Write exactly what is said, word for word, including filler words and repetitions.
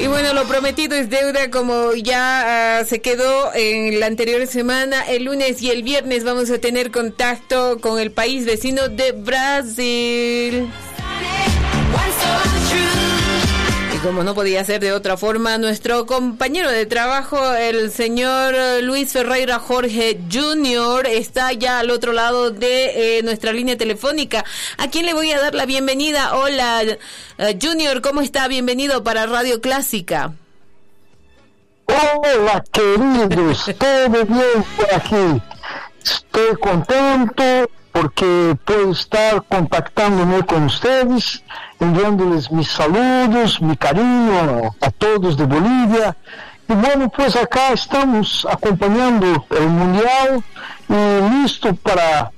Y bueno, lo prometido es deuda, como ya uh, se quedó en la anterior semana. El lunes y el viernes vamos a tener contacto con el país vecino de Brasil. Y como no podía ser de otra forma, nuestro compañero de trabajo, el señor Luis Ferreira Jorge junior, está ya al otro lado de eh, nuestra línea telefónica, a quien le voy a dar la bienvenida. Hola, uh, Junior, ¿cómo está? Bienvenido para Radio Clásica. Hola, queridos, todo bien por aquí. Estoy contento porque puedo estar contactándome con ustedes, enviándoles mis saludos, mi cariño a todos de Bolivia. Y bueno, pues acá estamos acompañando el Mundial y listo para